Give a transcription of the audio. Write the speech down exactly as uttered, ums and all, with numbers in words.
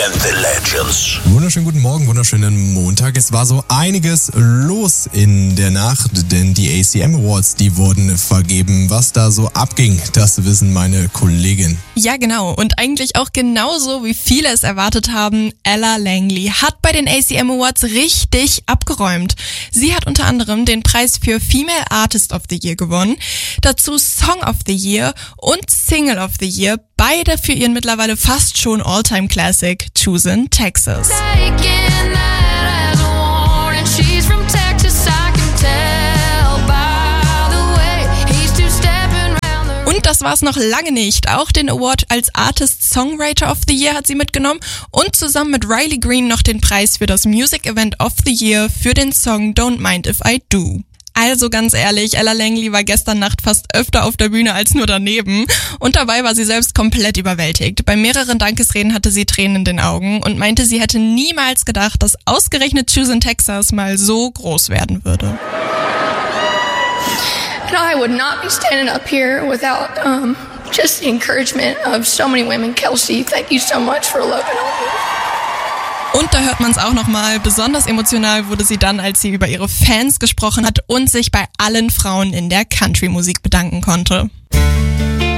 and the Legends. Wunderschönen guten Morgen, wunderschönen Montag. Es war so einiges los in der Nacht, denn die A C M Awards, die wurden vergeben. Was da so abging, das wissen meine Kollegin. Ja, genau. Und eigentlich auch genauso, wie viele es erwartet haben, Ella Langley hat bei den A C M Awards richtig abgeräumt. Sie hat unter anderem den Preis für Female Artist of the Year gewonnen, dazu Song of the Year und Single of the Year, beide für ihren mittlerweile fast schon All-Time-Classic Choosing Texas. Und das war's noch lange nicht. Auch den Award als Artist Songwriter of the Year hat sie mitgenommen und zusammen mit Riley Green noch den Preis für das Music Event of the Year für den Song Don't Mind If I Do. Also ganz ehrlich, Ella Langley war gestern Nacht fast öfter auf der Bühne als nur daneben und dabei war sie selbst komplett überwältigt. Bei mehreren Dankesreden hatte sie Tränen in den Augen und meinte, sie hätte niemals gedacht, dass ausgerechnet Choosing Texas mal so groß werden würde. And I would not be standing up here without um, just the encouragement of so many women. Kelsey, thank you so much for loving on me. Und da hört man es auch nochmal, besonders emotional wurde sie dann, als sie über ihre Fans gesprochen hat und sich bei allen Frauen in der Country-Musik bedanken konnte.